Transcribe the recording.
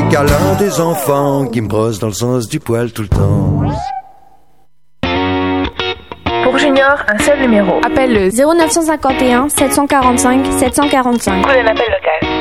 câlin des enfants qui me brossent dans le sens du poil tout le temps. Pour Junior, un seul numéro. Appelle le 0951 745 745. Coût d'un appel local.